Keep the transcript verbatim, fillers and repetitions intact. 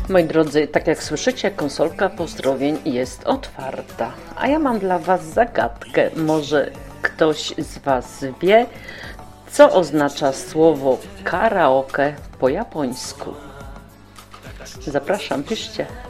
Moi drodzy, tak jak słyszycie, konsolka pozdrowień jest otwarta. A ja mam dla Was zagadkę. Może ktoś z Was wie, co oznacza słowo karaoke po japońsku? Zapraszam, piszcie.